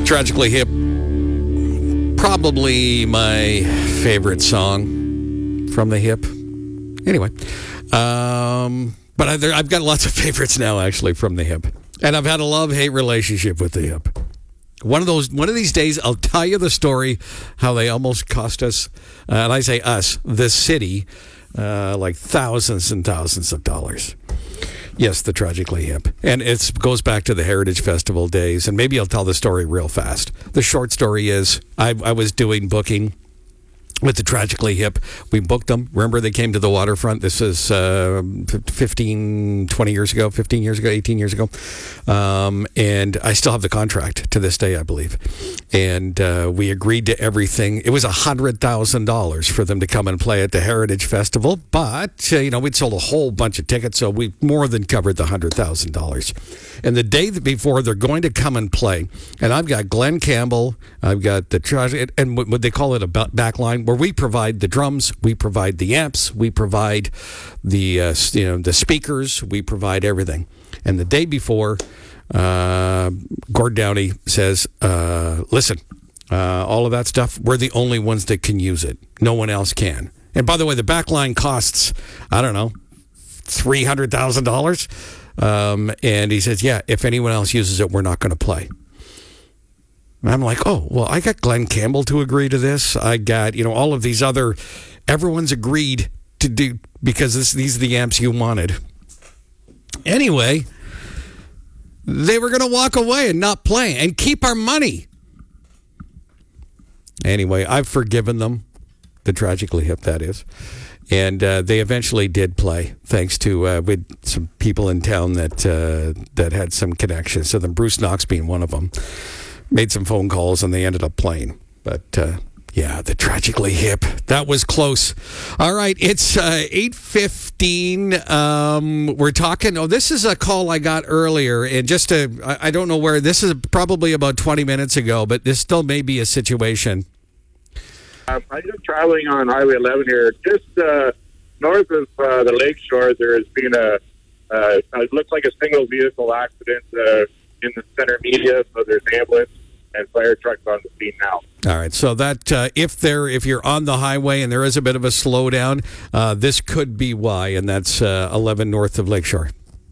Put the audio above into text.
Tragically Hip, probably my favorite song from the Hip. Anyway, but I've got lots of favorites now, actually, from the Hip. And I've had a love-hate relationship with the Hip. One of these days, I'll tell you the story how they almost cost us, and I say us, the city, like thousands and thousands of dollars. Yes, the Tragically Hip. And it goes back to the Heritage Festival days, and maybe I'll tell the story real fast. The short story is I was doing booking with the Tragically Hip. We booked them. Remember, they came to the waterfront. This is 15 years ago, 18 years ago. And I still have the contract to this day, I believe. And we agreed to everything. It was $100,000 for them to come and play at the Heritage Festival. But, we'd sold a whole bunch of tickets, so we more than covered the $100,000. And the day before, they're going to come and play. And I've got Glenn Campbell. I've got the and what they call it, a backline, where we provide the drums, we provide the amps, we provide the speakers, we provide everything. And the day before, Gord Downey says, "Listen, all of that stuff, we're the only ones that can use it. No one else can." And by the way, the backline costs, I don't know, $300,000. And he says, "Yeah, if anyone else uses it, we're not going to play." And I'm like, oh, well, I got Glenn Campbell to agree to this. I got, all of these other, everyone's agreed to do, because these are the amps you wanted. Anyway, they were going to walk away and not play and keep our money. Anyway, I've forgiven them, the Tragically Hip, that is. And they eventually did play, thanks to with some people in town that had some connections to them, Bruce Knox being one of them. Made some phone calls, and they ended up playing. But, the Tragically Hip. That was close. All right, it's 8:15. We're talking... Oh, this is a call I got earlier. And I don't know where... This is probably about 20 minutes ago, but this still may be a situation. I'm just traveling on Highway 11 here. Just north of the lakeshore, there has been it looks like a single vehicle accident in the center media, so there's ambulance and fire trucks on the scene now. All right, so that if you're on the highway and there is a bit of a slowdown, this could be why, and that's 11 north of Lakeshore.